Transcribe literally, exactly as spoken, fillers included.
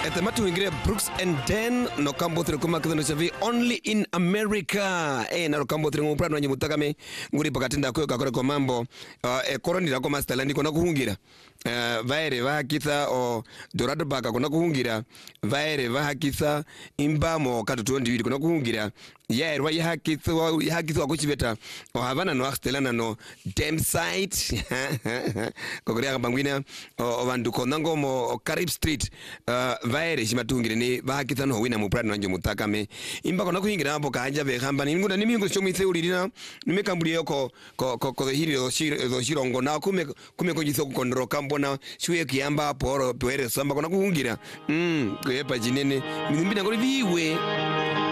Ethematu ingire Brooks and Den no kambo thre kuma kidano chavi only in America. Eh na kambo thre ngupra no nyimutakame nguri pakatinda kwe kakore kwa mambo uh, e koroni la kwa stela ndiko na kuhungira. Uh, vaere vahakitha o Dorado baka kuna kuhungira. Vaere vahakitha imbamo katutu ndividi kuna kuhungira. Yae rwa yahakitha wa yahakitha wakuchiveta o havana no akhtelana no damn site kokorea kabangwina o vanduko nango mo Carib Street uh, vaere shimatungire ni vahakitha no wina mu pride nanjo mutakame imba kona kuhingira hapo kanja behamba ni ngunda nimingo shomi theurina nimekambuli yoko ko ko ko hiri do shirongo na kume kume kujitho kondro kambona shwe kiyamba poro pere samba kona kuhingira mm kwepa jinene mimbina ngoli viwe